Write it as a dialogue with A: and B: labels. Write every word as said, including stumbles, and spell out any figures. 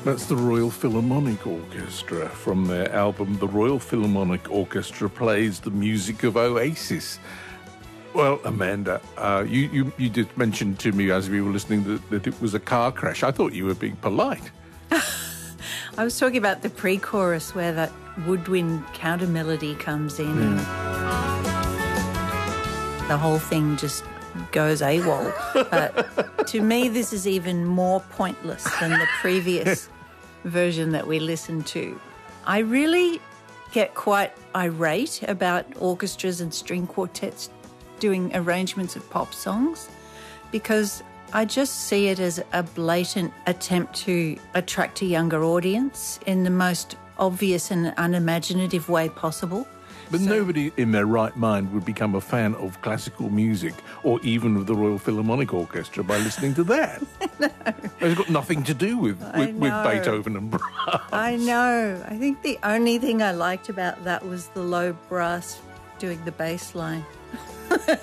A: That's the Royal Philharmonic Orchestra from their album The Royal Philharmonic Orchestra Plays the Music of Oasis. Well, Amanda, uh, you, you, you did mention to me as we were listening that, that it was a car crash. I thought you were being polite.
B: I was talking about the pre-chorus where that woodwind counter melody comes in.
A: Mm.
B: The whole thing just goes AWOL. But to me, this is even more pointless than the previous version that we listened to. I really get quite irate about orchestras and string quartets doing arrangements of pop songs because I just see it as a blatant attempt to attract a younger audience in the most obvious and unimaginative way possible.
A: But
B: So-
A: nobody in their right mind would become a fan of classical music or even of the Royal Philharmonic Orchestra by listening to that. No. It's got nothing to do with,
B: I
A: with, with
B: know.
A: Beethoven and Brahms.
B: I know. I think the only thing I liked about that was the low brass doing the bass line.